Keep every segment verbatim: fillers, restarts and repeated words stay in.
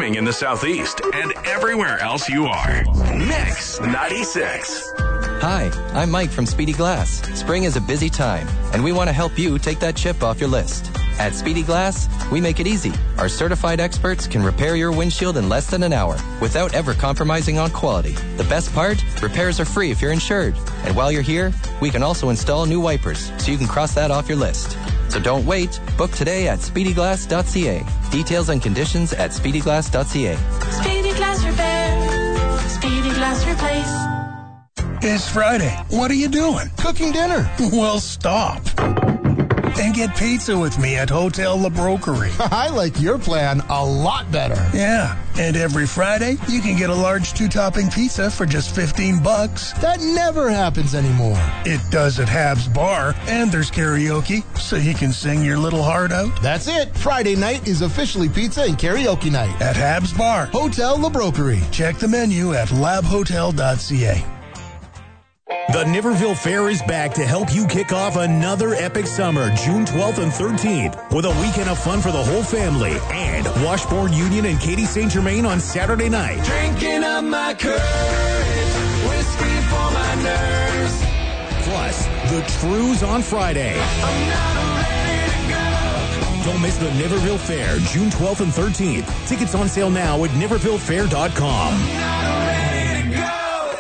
streaming in the Southeast and everywhere else you are. Mix ninety-six. Hi, I'm Mike from Speedy Glass. Spring is a busy time, and we want to help you take that chip off your list. At Speedy Glass, we make it easy. Our certified experts can repair your windshield in less than an hour without ever compromising on quality. The best part? Repairs are free if you're insured. And while you're here, we can also install new wipers so you can cross that off your list. So don't wait. Book today at speedy glass dot c a. Details and conditions at speedy glass dot c a. Speedy Glass Repair. Speedy Glass Replace. It's Friday. What are you doing? Cooking dinner. Well, stop. And get pizza with me at Hotel La Brokerie. I like your plan a lot better. Yeah, and every Friday, you can get a large two-topping pizza for just fifteen bucks. That never happens anymore. It does at Habs Bar, and there's karaoke, so you can sing your little heart out. That's it. Friday night is officially pizza and karaoke night. At Habs Bar. Hotel La Brokerie. Check the menu at lab hotel dot c a. The Niverville Fair is back to help you kick off another epic summer, June twelfth and thirteenth, with a weekend of fun for the whole family. And Washbourne Union and Katy Saint Germain on Saturday night. Drinking up my courage, whiskey for my nerves. Plus, the Trues on Friday. I'm not ready to go. Don't miss the Niverville Fair, June twelfth and thirteenth. Tickets on sale now at niverville fair dot com. I'm not ready to go.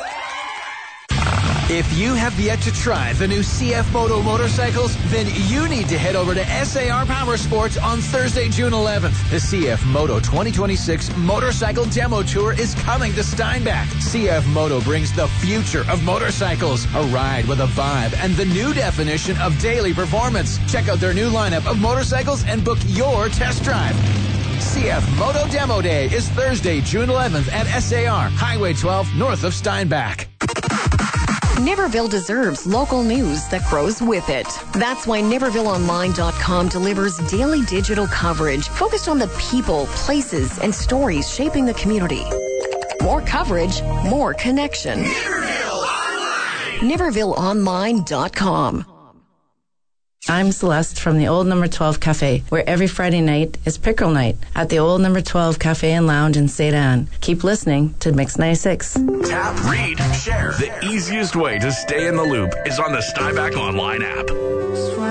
If you have yet to try the new C F Moto motorcycles, then you need to head over to S A R Power Sports on Thursday, June eleventh. The C F Moto twenty twenty-six Motorcycle Demo Tour is coming to Steinbach. C F Moto brings the future of motorcycles, a ride with a vibe, and the new definition of daily performance. Check out their new lineup of motorcycles and book your test drive. C F Moto Demo Day is Thursday, June eleventh at S A R, Highway twelve, north of Steinbach. Niverville deserves local news that grows with it. That's why Niverville Online dot com delivers daily digital coverage focused on the people, places, and stories shaping the community. More coverage, more connection. Niverville Online. Niverville Online dot com. I'm Celeste from the Old Number twelve Cafe, where every Friday night is Pickerel Night at the Old Number twelve Cafe and Lounge in Saint Anne. Keep listening to Mix ninety-six. Tap, read, share. The easiest way to stay in the loop is on the Steinbach Online app.